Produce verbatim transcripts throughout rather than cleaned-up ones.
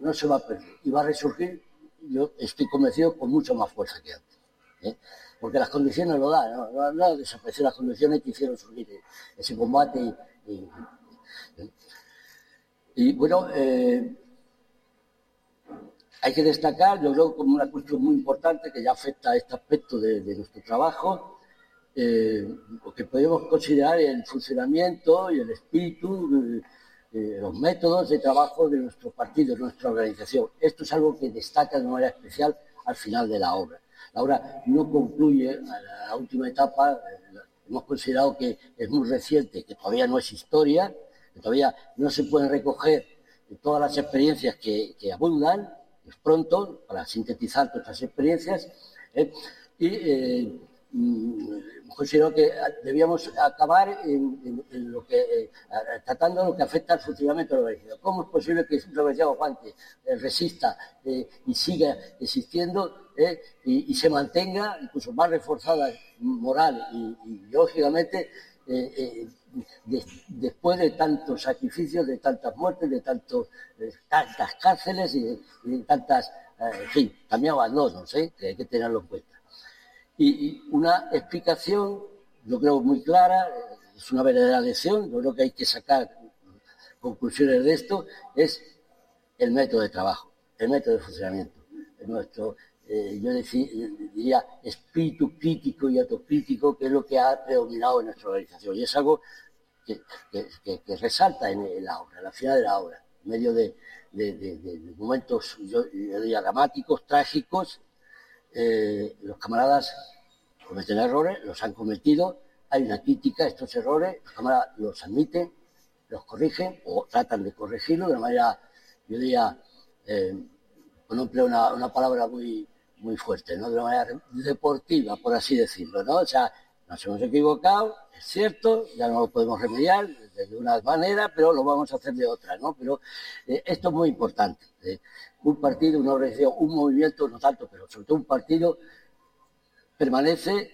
no se va a perder y va a resurgir, yo estoy convencido, con mucha más fuerza que antes, ¿eh? Porque las condiciones lo dan, no, no, no desaparecieron las condiciones que hicieron surgir ese combate y, y, y bueno, eh, hay que destacar, yo creo, como una cuestión muy importante que ya afecta a este aspecto de, de nuestro trabajo, eh, que podemos considerar el funcionamiento y el espíritu, eh, eh, los métodos de trabajo de nuestro partido, de nuestra organización. Esto es algo que destaca de manera especial al final de la obra. La obra no concluye a la última etapa, eh, hemos considerado que es muy reciente, que todavía no es historia, que todavía no se pueden recoger todas las experiencias que, que abundan, es pronto para sintetizar todas estas experiencias, eh, y eh, considero que debíamos acabar en, en, en lo que, eh, tratando lo que afecta al funcionamiento de la organización. ¿Cómo es posible que una organización aguante, eh, resista eh, y siga existiendo eh, y, y se mantenga incluso más reforzada moral y, y lógicamente eh, eh, de, después de tantos sacrificios, de tantas muertes, de tantos, de tantas cárceles y de, y de tantas, eh, en fin, también abandonos, eh, que hay que tenerlo en cuenta? Y una explicación, yo creo, muy clara, es una verdadera lección, yo creo que hay que sacar conclusiones de esto, es el método de trabajo, el método de funcionamiento. Nuestro, eh, yo decir, diría, espíritu crítico y autocrítico, que es lo que ha predominado en nuestra organización. Y es algo que, que, que, que resalta en, en la obra, en la final de la obra, en medio de, de, de, de momentos, yo, yo diría, dramáticos, trágicos. Eh, los camaradas cometen errores, los han cometido, hay una crítica a estos errores, los camaradas los admiten, los corrigen o tratan de corregirlo de una manera, yo diría, eh, con una, una palabra muy, muy fuerte, ¿no? De una manera deportiva, por así decirlo, ¿no? O sea, nos hemos equivocado, es cierto, ya no lo podemos remediar de una manera, pero lo vamos a hacer de otra, ¿no? Pero eh, esto es muy importante. ¿eh? Un partido, una organización, un movimiento, no tanto, pero sobre todo un partido permanece,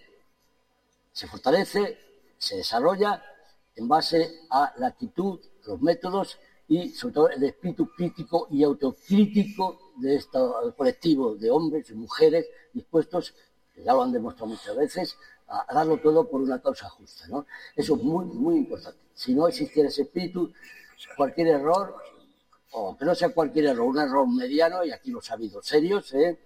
se fortalece, se desarrolla en base a la actitud, los métodos y sobre todo el espíritu crítico y autocrítico de este colectivo de hombres y mujeres dispuestos, que ya lo han demostrado muchas veces, a darlo todo por una causa justa, ¿no? Eso es muy, muy importante. Si no existiera ese espíritu, cualquier error, o que no sea cualquier error, un error mediano, y aquí los ha habido serios, ¿eh?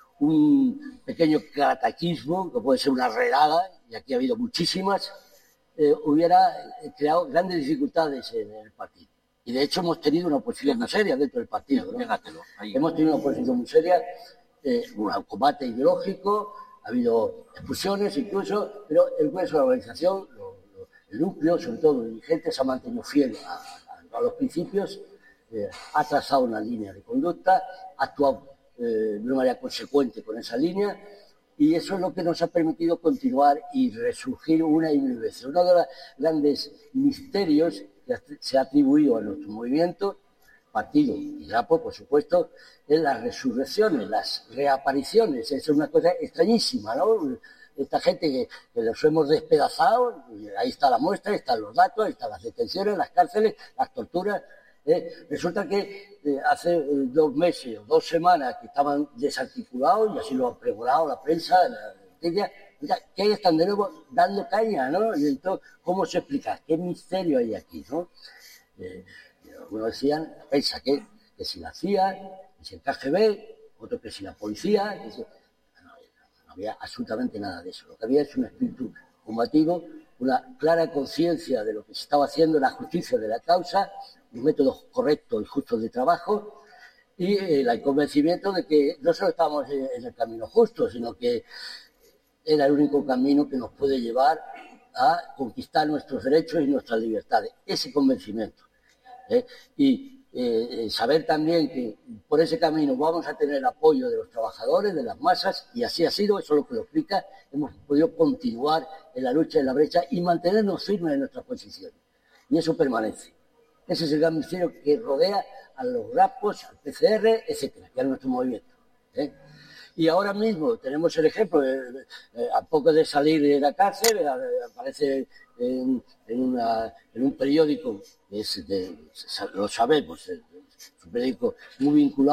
Un pequeño cataquismo, que puede ser una redada, y aquí ha habido muchísimas, eh, hubiera creado grandes dificultades en el partido. Y de hecho hemos tenido una oposición muy seria dentro del partido, ¿no? Hemos tenido una oposición muy seria, eh, un combate ideológico, ha habido expulsiones incluso, pero el grueso de la organización, lo, lo, el núcleo, sobre todo los dirigentes, se ha mantenido fiel a, a, a los principios, eh, ha trazado una línea de conducta, ha actuado eh, de una manera consecuente con esa línea, y eso es lo que nos ha permitido continuar y resurgir una y mil veces. Uno de los grandes misterios que se ha atribuido a nuestro movimiento, partido y Grapo, por supuesto, es las resurrecciones, las reapariciones. Es una cosa extrañísima, ¿no? Esta gente que, que los hemos despedazado, ahí está la muestra, ahí están los datos, ahí están las detenciones, las cárceles, las torturas. Eh, resulta que eh, hace eh, dos meses o dos semanas que estaban desarticulados, y así lo ha pregonado la prensa, la noticia, que ahí están de nuevo dando caña, ¿no? Y entonces, ¿cómo se explica? ¿Qué misterio hay aquí, no? Eh, algunos decían, la prensa, que, que si la C I A, que si el K G B, otros que si la policía, que si... no, no había absolutamente nada de eso. Lo que había es un espíritu combativo, una clara conciencia de lo que se estaba haciendo, la justicia de la causa, un método correcto y justo de trabajo, y eh, el convencimiento de que no solo estábamos en, en el camino justo, sino que era el único camino que nos puede llevar a conquistar nuestros derechos y nuestras libertades. Ese convencimiento. ¿eh? Y eh, saber también que por ese camino vamos a tener el apoyo de los trabajadores, de las masas, y así ha sido, eso es lo que lo explica. Hemos podido continuar en la lucha de la brecha y mantenernos firmes en nuestras posiciones. Y eso permanece. Ese es el gran misterio que rodea a los Grapos, al P C R, etcétera, que es nuestro movimiento. ¿eh? Y ahora mismo tenemos el ejemplo, eh, eh, a poco de salir de la cárcel, eh, aparece en, en, una, en un periódico, que es de, lo sabemos, es un periódico muy vinculado